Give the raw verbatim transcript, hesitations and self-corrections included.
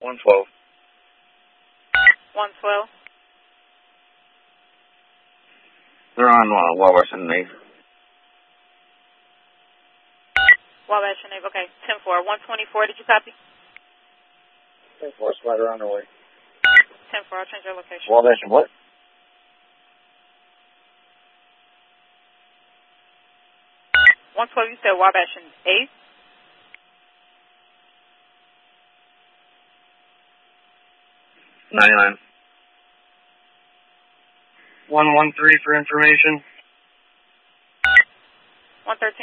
one twelve. one twelve. They're on uh, Wabash and Nave. Wabash and Nave, okay. ten four. one twenty-four, did you copy? ten four, Spider on their way. ten four, I'll change your location. Wabash and what? one twelve, you said Wabash and eighth? ninety-nine. one one three for information. one thirteen.